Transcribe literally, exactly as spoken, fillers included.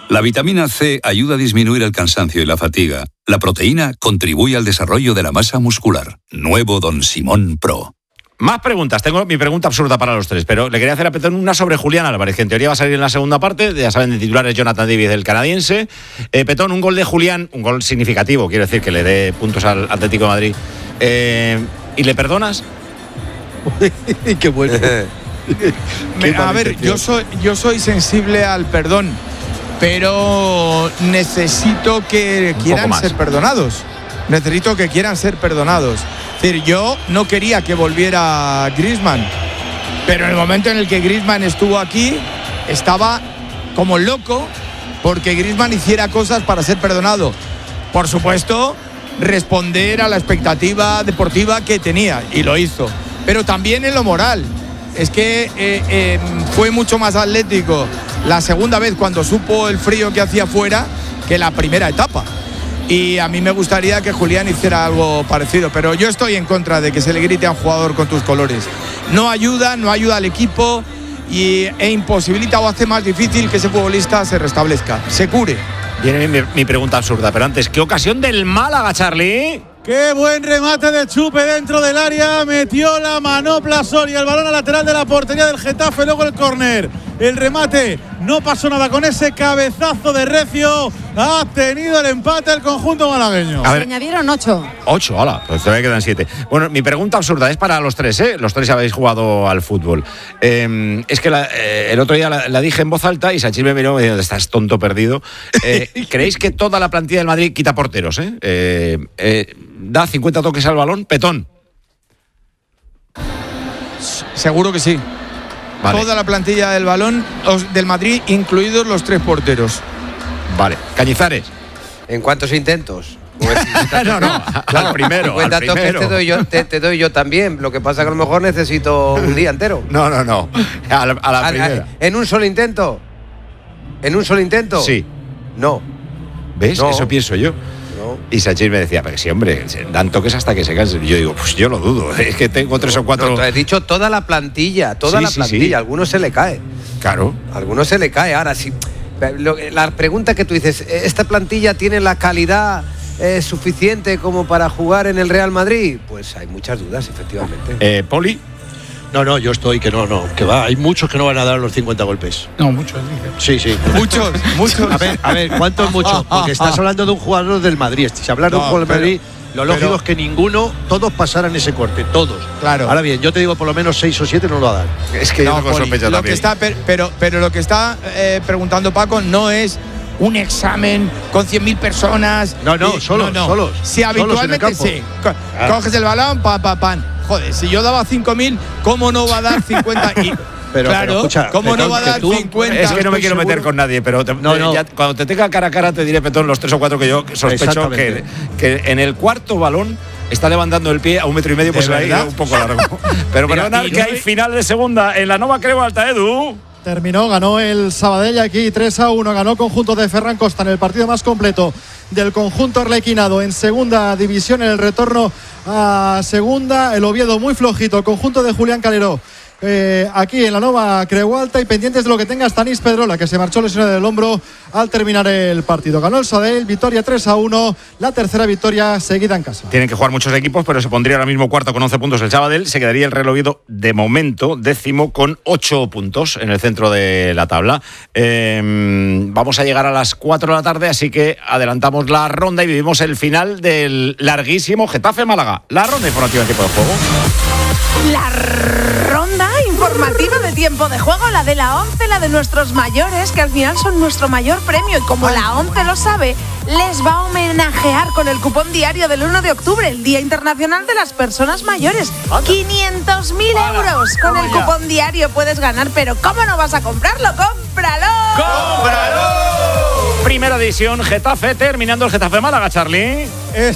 La vitamina C ayuda a disminuir el cansancio y la fatiga. La proteína contribuye al desarrollo de la masa muscular. Nuevo Don Simón Pro. Más preguntas. Tengo mi pregunta absurda para los tres, pero le quería hacer a Petón una sobre Julián Álvarez, que en teoría va a salir en la segunda parte. Ya saben, de titular es Jonathan David, el canadiense. Eh, Petón, un gol de Julián, un gol significativo, quiero decir, que le dé puntos al Atlético de Madrid. Eh, ¿Y le perdonas? Qué bueno. Me, a ver, yo soy, yo soy sensible al perdón, pero necesito que quieran ser perdonados. Necesito que quieran ser perdonados. Es decir, yo no quería que volviera Griezmann, pero en el momento en el que Griezmann estuvo aquí, estaba como loco porque Griezmann hiciera cosas para ser perdonado. Por supuesto, responder a la expectativa deportiva que tenía, y lo hizo. Pero también en lo moral. Es que eh, eh, fue mucho más atlético la segunda vez cuando supo el frío que hacía fuera que la primera etapa. Y a mí me gustaría que Julián hiciera algo parecido, pero yo estoy en contra de que se le grite a un jugador con tus colores. No ayuda, no ayuda al equipo y, e imposibilita o hace más difícil que ese futbolista se restablezca, se cure. Viene mi, mi pregunta absurda, pero antes, ¿qué ocasión del Málaga, Charlie? Qué buen remate de Chupe dentro del área, metió la manopla Soria, el balón a lateral de la portería del Getafe, luego el córner, el remate, no pasó nada con ese cabezazo de Recio, ha tenido el empate el conjunto malagueño. Se añadieron ocho. Ocho, hola, pues todavía quedan siete. Bueno, mi pregunta absurda es para los tres, ¿eh? Los tres habéis jugado al fútbol. Eh, es que la, eh, el otro día la, la dije en voz alta y Sachir me miró y me dijo, estás tonto perdido. Eh, ¿Creéis que toda la plantilla del Madrid quita porteros, eh? eh, eh ¿Da cincuenta toques al balón? Petón. Seguro que sí. Vale. Toda la plantilla del balón, del Madrid, incluidos los tres porteros. Vale. Cañizares. ¿En cuántos intentos? no, no, claro, al primero. cincuenta al primero. toques te doy, yo, te, te doy yo también. Lo que pasa es que a lo mejor necesito un día entero. No, no, no. A la, a la a, primera. A, ¿En un solo intento? ¿En un solo intento? Sí. No. ¿Ves? No. Eso pienso yo. No. Y Sachir me decía, pero sí, hombre, dan toques hasta que se cansen. Yo digo, pues yo lo dudo. Es que tengo tres o cuatro. No, tú has dicho toda la plantilla, toda sí, la sí, plantilla. sí. A algunos se le cae. Claro. A algunos se le cae. Ahora sí. Lo, la pregunta que tú dices, ¿esta plantilla tiene la calidad eh, suficiente como para jugar en el Real Madrid? Pues hay muchas dudas, efectivamente. Eh, Poli. No, no, yo estoy que no, no, que va. Hay muchos que no van a dar los cincuenta golpes. No, muchos. Sí, sí. Muchos, muchos. A ver, a ver, ¿cuántos muchos? Porque estás hablando de un jugador del Madrid. Si hablas de un No, jugador del pero, Madrid, lo lógico pero, es que ninguno, todos pasaran ese corte, todos. Claro. Ahora bien, yo te digo por lo menos seis o siete no lo va a dar. Es que no, yo tengo Poli, sospecha lo también. que está, pero, pero lo que está eh, preguntando Paco no es un examen con cien mil personas. No, no, y, solos, no, no. solos. Si habitualmente sí. Co- Ah. Coges el balón, pa, pa, pan. Joder, si yo daba cinco mil, ¿cómo no va a dar cincuenta? Y, Pero, claro, pero escucha, ¿cómo Petón, no va a que dar tú- cincuenta? Es que no me Estoy quiero meter seguro. con nadie, pero te, No, no. Ya, cuando te tenga cara a cara te diré, Petón, los tres o cuatro que yo sospecho que, que en el cuarto balón está levantando el pie a un metro y medio, pues se ha ido un poco largo. Pero Mira, perdonad y que yo- hay final de segunda en la Nova Creu Alta, Edu. Terminó, ganó el Sabadell aquí tres a uno, ganó el conjunto de Ferran Costa en el partido más completo del conjunto arlequinado en segunda división. En el retorno a segunda, el Oviedo muy flojito, el conjunto de Julián Calero. Eh, aquí en la Nova Creu Alta y pendientes de lo que tenga Stanis Pedrola, que se marchó lesionado del hombro al terminar el partido. Ganó el Sabadell, victoria tres a uno, la tercera victoria seguida en casa. Tienen que jugar muchos equipos, pero se pondría ahora mismo cuarto con once puntos el Sabadell. Se quedaría el Real Oviedo de momento décimo con ocho puntos en el centro de la tabla. Eh, vamos a llegar a las cuatro de la tarde, así que adelantamos la ronda y vivimos el final del larguísimo Getafe-Málaga. La ronda informativa en tiempo de juego. La ronda informativa de tiempo de juego, la de la ONCE, la de nuestros mayores, que al final son nuestro mayor premio. Y como la ONCE lo sabe, les va a homenajear con el cupón diario del uno de octubre, el Día Internacional de las Personas Mayores. quinientos mil euros con el cupón diario puedes ganar, pero ¿cómo no vas a comprarlo? ¡Cómpralo! ¡Cómpralo! Primera división, Getafe, terminando el Getafe-Málaga, Charlie. Es